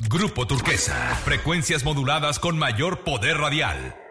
Grupo Turquesa, frecuencias moduladas con mayor poder radial.